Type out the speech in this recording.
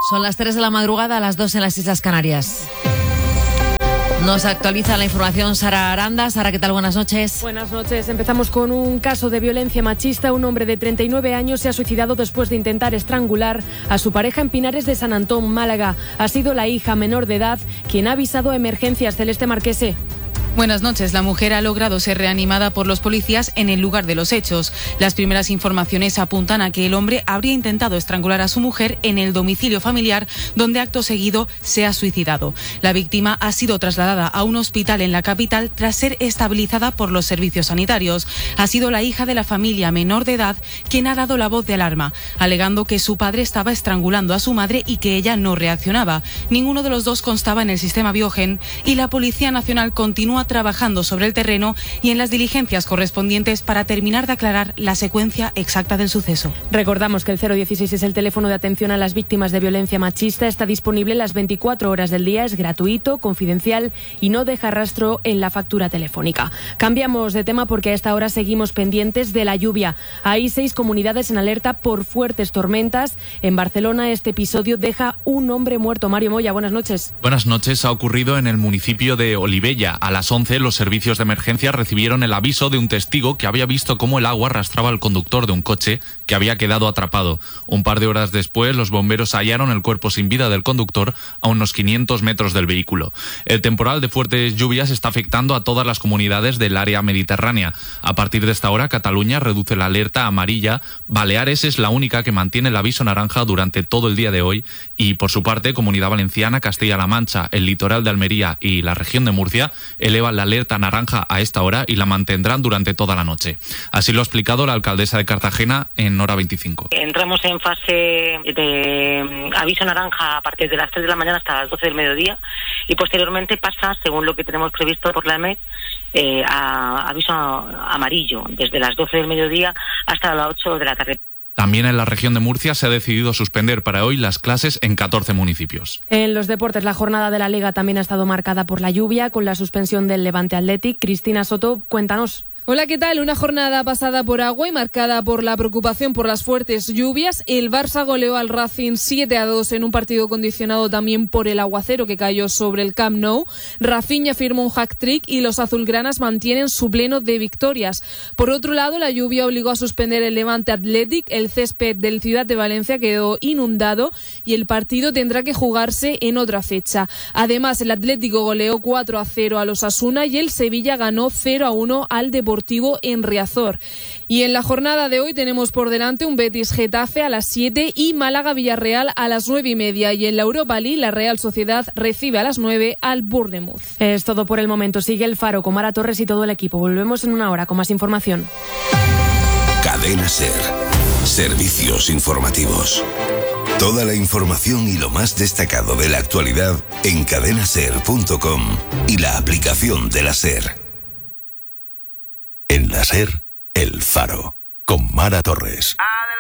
Son las 3 de la madrugada, a las 2 en las Islas Canarias. Nos actualiza la información Sara Aranda. Sara, ¿qué tal? Buenas noches. Buenas noches. Empezamos con un caso de violencia machista. Un hombre de 39 años se ha suicidado después de intentar estrangular a su pareja en Pinares de Sant Antón, Málaga. Ha sido la hija menor de edad quien ha avisado a emergencias. Celeste Marquese. Buenas noches. La mujer ha logrado ser reanimada por los policías en el lugar de los hechos. Las primeras informaciones apuntan a que el hombre habría intentado estrangular a su mujer en el domicilio familiar, donde acto seguido se ha suicidado. La víctima ha sido trasladada a un hospital en la capital tras ser estabilizada por los servicios sanitarios. Ha sido la hija de la familia menor de edad quien ha dado la voz de alarma, alegando que su padre estaba estrangulando a su madre y que ella no reaccionaba. Ninguno de los dos constaba en el sistema Biogen y la Policía Nacional continúa trabajando sobre el terreno y en las diligencias correspondientes para terminar de aclarar la secuencia exacta del suceso. Recordamos que el 016 es el teléfono de atención a las víctimas de violencia machista. Está disponible las 24 horas del día, es gratuito, confidencial y no deja rastro en la factura telefónica. Cambiamos de tema porque a esta hora seguimos pendientes de la lluvia. Hay 6 comunidades en alerta por fuertes tormentas. En Barcelona este episodio deja un hombre muerto. Mario Moya, buenas noches. Buenas noches. Ha ocurrido en el municipio de Olivella. A las 11 los servicios de emergencia recibieron el aviso de un testigo que había visto cómo el agua arrastraba al conductor de un coche que había quedado atrapado. Un par de horas después, los bomberos hallaron el cuerpo sin vida del conductor a unos 500 metros del vehículo. El temporal de fuertes lluvias está afectando a todas las comunidades del área mediterránea. A partir de esta hora, Cataluña reduce la alerta amarilla. Baleares es la única que mantiene el aviso naranja durante todo el día de hoy. Y, por su parte, Comunidad Valenciana, Castilla-La Mancha, el litoral de Almería y la región de Murcia elevan la alerta naranja a esta hora y la mantendrán durante toda la noche. Así lo ha explicado la alcaldesa de Cartagena en Hora 25. Entramos en fase de aviso naranja a partir de las 3 de la mañana hasta las 12 del mediodía y posteriormente pasa, según lo que tenemos previsto por la EMET, a aviso amarillo desde las 12 del mediodía hasta las 8 de la tarde. También en la región de Murcia se ha decidido suspender para hoy las clases en 14 municipios. En los deportes, la jornada de la Liga también ha estado marcada por la lluvia, con la suspensión del Levante Athletic. Cristina Soto, cuéntanos. Hola, ¿qué tal? Una jornada pasada por agua y marcada por la preocupación por las fuertes lluvias. El Barça goleó al Racing 7-2 en un partido condicionado también por el aguacero que cayó sobre el Camp Nou. Rafinha firmó un hat-trick y los azulgranas mantienen su pleno de victorias. Por otro lado, la lluvia obligó a suspender el Levante Athletic. El césped del Ciudad de Valencia quedó inundado y el partido tendrá que jugarse en otra fecha. Además, el Atlético goleó 4-0 a los Osasuna y el Sevilla ganó 0-1 al Deportivo en Riazor. Y en la jornada de hoy tenemos por delante un Betis-Getafe a las 7 y Málaga-Villarreal a las 9:30. Y en la Europa League, la Real Sociedad recibe a las 9 al Bournemouth. Es todo por el momento. Sigue el Faro con Mara Torres y todo el equipo. Volvemos en una hora con más información. Cadena SER. Servicios informativos. Toda la información y lo más destacado de la actualidad en cadenaser.com y la aplicación de la SER. En la SER, El Faro, con Mara Torres.